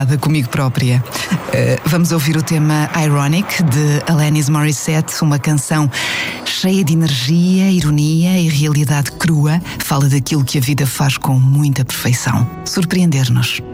comigo própria. Vamos ouvir o tema Ironic, de Alanis Morissette, uma canção cheia de energia, ironia e realidade crua. Fala daquilo que a vida faz com muita perfeição. Surpreender-nos.